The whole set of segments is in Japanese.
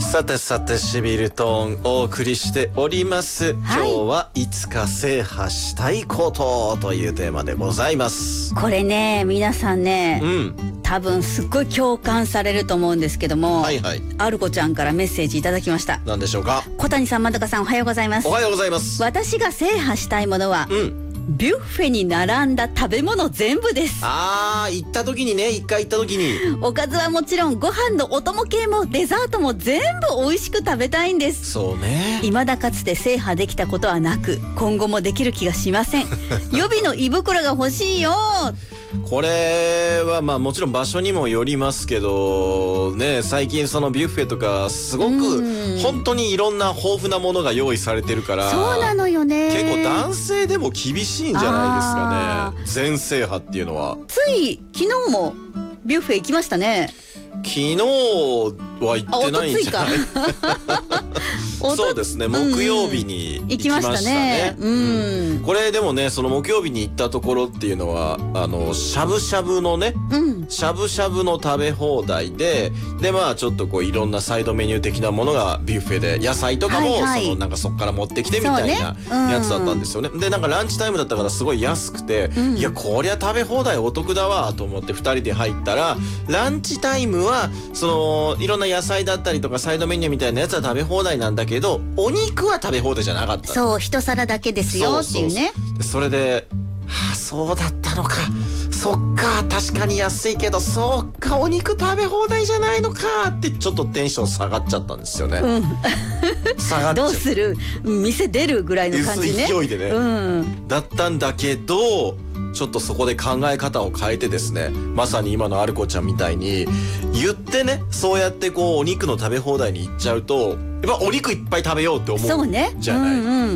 さてさて、シビルトーンお送りしております、今日はいつか制覇したいことというテーマでございます。 これね、皆さんね、多分すっごい共感されると思うんですけども、あるこちゃんからメッセージいただきました。 何でしょうか。 小谷さん、まどかさん、おはようございます。 おはようございます。 私が制覇したいものは、ビュッフェに並んだ食べ物全部です。 行った時にね、一回行った時におかずはもちろん、ご飯のお供系もデザートも全部美味しく食べたいんです。 そうね。 未だかつて制覇できたことはなく、今後もできる気がしません。予備の胃袋が欲しいよ。 これはまあもちろん場所にもよりますけどね、最近そのビュッフェとかすごく本当にいろんな豊富なものが用意されてるから、 そうなのよね。 結構男性でも厳しいんじゃないですかね、全制覇っていうのは。 つい昨日もビュッフェ行きましたね。 昨日は行ってないんじゃない？そうですね、木曜日に行きましたね。これでもね、その木曜日に行ったところっていうのはしゃぶしゃぶのね、しゃぶしゃぶの食べ放題で、まあちょっとこういろんなサイドメニュー的なものがビュッフェで、野菜とかもなんかそっから持ってきてみたいなやつだったんですよね。でなんかランチタイムだったからすごい安くて、いやこりゃ食べ放題お得だわと思って2人で入ったら、ランチタイムはそのいろんな野菜だったりとかサイドメニューみたいなやつは食べ放題なんだけど、お肉は食べ放題じゃなかった。 そう、一皿だけですよっていうね。 それで、そうだったのか、そっか、確かに安いけど、そうか、お肉食べ放題じゃないのかってちょっとテンション下がっちゃったんですよね。下がっちゃう。どうする、店出るぐらいの感じね。 勢いでね、だったんだけど、ちょっとそこで考え方を変えてですね、まさに今のあるこちゃんみたいに言ってね、そうやってこうお肉の食べ放題に行っちゃうと、やっぱお肉いっぱい食べようって思うじゃない。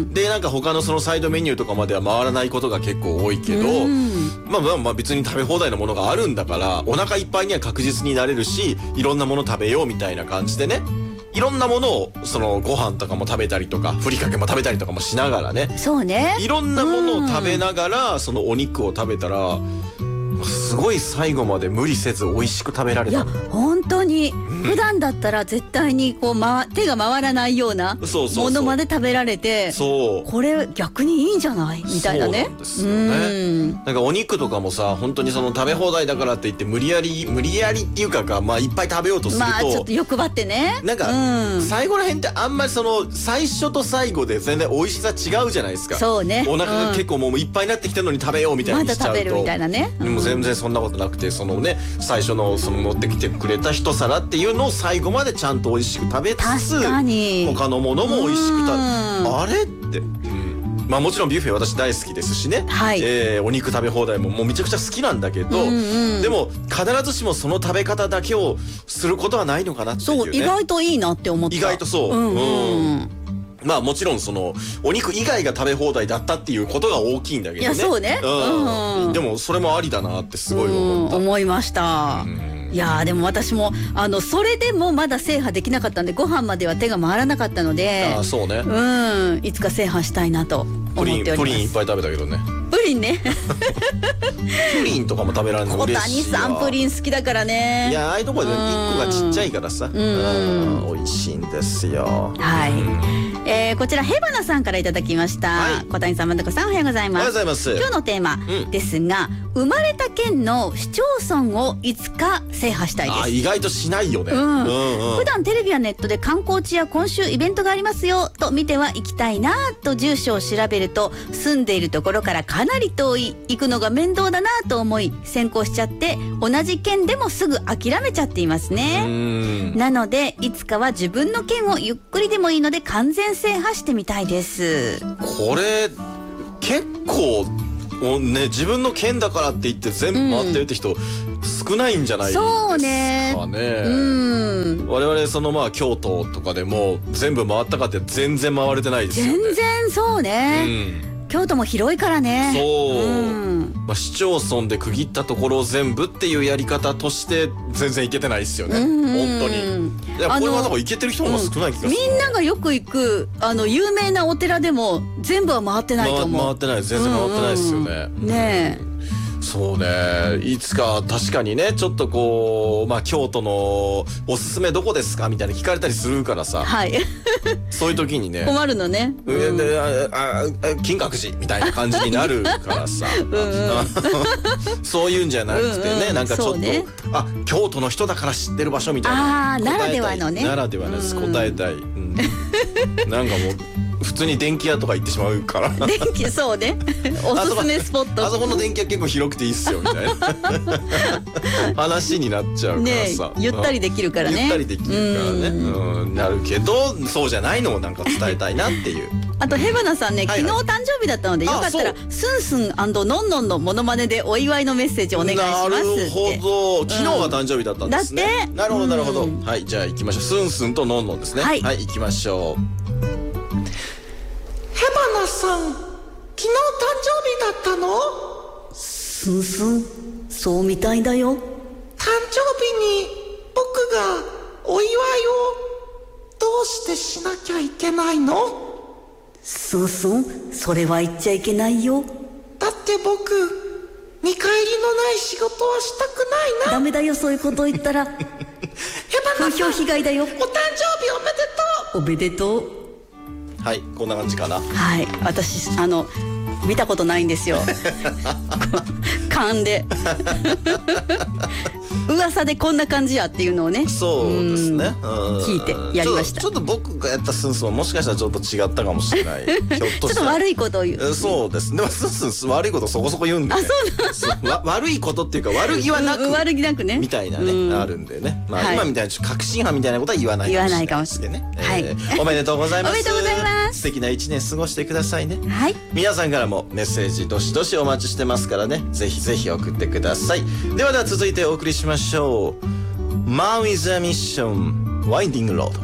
でなんか他のそのサイドメニューとかまでは回らないことが結構多いけど、まあ別に食べ放題のものがあるんだから、お腹いっぱいには確実になれるし、いろんなもの食べようみたいな感じでね、いろんなものをそのご飯とかも食べたりとか、ふりかけも食べたりとかもしながらね、 そうね、 いろんなものを食べながらそのお肉を食べたら、すごい最後まで無理せず美味しく食べられた。 いや本当に、普段だったら絶対にこう、手が回らないようなものまで食べられて、これ逆にいいんじゃないみたいなね。 そうなんですよね。なんかお肉とかもさ、本当にその食べ放題だからって言って無理やりっていうか、まあいっぱい食べようとすると、 ちょっと欲張ってね、 なんか最後らへんってあんまりその最初と最後で全然美味しさ違うじゃないですか。 そうね、 お腹が結構もういっぱいになってきたのに食べようみたいにしちゃうと、 まだ食べるみたいなね。 でも全然そんなことなくて、そのね、最初のその持ってきてくれた一皿っていうのを最後までちゃんと美味しく食べつつ、他のものも美味しく食べ、あれって、まあもちろんビュッフェ私大好きですしね、お肉食べ放題ももうめちゃくちゃ好きなんだけど、でも必ずしもその食べ方だけをすることはないのかなっていうね。 そう、意外といいなって思った。 意外とそう。まあもちろんそのお肉以外が食べ放題だったっていうことが大きいんだけどね。 いやそうね。 でもそれもありだなってすごい思いました。いやでも私もそれでもまだ制覇できなかったんで、ご飯までは手が回らなかったので、 そうね、 いつか制覇したいなと思っております。 プリンいっぱい食べたけどね。 プリンね。 プリンとかも食べられるの嬉しい。 小谷さんプリン好きだからね。 いや、ああいうところで1個がちっちゃいからさ、美味しいんですよ。 はい。こちらヘバナさんからいただきました。小谷さん、まどこさん、おはようございます。 おはようございます。 今日のテーマですが、生まれた県の市町村をいつか制覇したいです。 意外としないよね。 普段テレビやネットで観光地や今週イベントがありますよと見ては行きたいなと住所を調べると、住んでいるところからかなり遠い、行くのが面倒だなと思い先行しちゃって、同じ県でもすぐ諦めちゃっていますね。なのでいつかは自分の県をゆっくりでもいいので完全制覇してみたいです。 これ結構ね、自分の県だからって言って全部回ってるって人少ないんじゃないですかね。 そうね。 我々そのまあ京都とかでも全部回ったかって全然回れてないですよね。 全然そうね。京都も広いからね。 そう、まあ、市町村で区切ったところを全部っていうやり方として全然いけてないですよね、本当に。いや、これはなんかいけてる人も少ない気がする。 みんながよく行く有名なお寺でも全部は回ってないと思う。 回ってない、全然回ってないですよね。 ねえ、 そうね、いつか確かにね、ちょっとこう、まあ京都のおすすめどこですかみたいな聞かれたりするからさ、 はいそういう時にね、 困るのね、 金閣寺みたいな感じになるからさそういうんじゃなくてね、なんかちょっと、ね、京都の人だから知ってる場所みたいな、 ならではのね、 ならではです、答えたい、なんかもう普通に電気屋とか行ってしまうから電気、そうねおすすめスポット、 あそこの電気屋結構広くていいっすよみたいな話になっちゃうからさ、 ゆったりできるからね、 ゆったりできるからね、なるけど、そうじゃないのをなんか伝えたいなっていう。 あとヘバナさんね、昨日誕生日だったので、よかったらスンスン&ノンノンのモノマネでお祝いのメッセージお願いしますって。 なるほど、昨日が誕生日だったんですね。だって、なるほどなるほど。はい、じゃあ行きましょう。スンスンとノンノンですね。はい、行きましょう。 ヘバナさん、昨日誕生日だったの？ スンスン、そうみたいだよ。 誕生日に僕がお祝いをどうしてしなきゃいけないの？ スンスン、それは言っちゃいけないよ。 だって僕、見返りのない仕事はしたくないな。 ダメだよ、そういうこと言ったら風評被害だよ。 お誕生日おめでとう。 おめでとう。 はい、こんな感じかな。 はい、私見たことないんですよ勘で噂でこんな感じやっていうのをね、 そうですね、 聞いてやりました。 ちょっと僕がやったスンスンはもしかしたらちょっと違ったかもしれないひょっとしたらちょっと悪いことを言う。 そうですね、でもスンスン悪いことそこそこ言うんで、ね、悪いことっていうか悪気はなく悪気なくねみたいなね、あるんでね、まあ今みたいな確信犯みたいなことは言わないかもしれないですね。 おめでとうございます。 おめでとうございます。 素敵な一年過ごしてくださいね。 はい、 皆さんからもメッセージどしどしお待ちしてますからね、ぜひぜひ送ってください。では続いてお送りしましょう。マウイ・ザ・ミッション・ワインディング・ロード。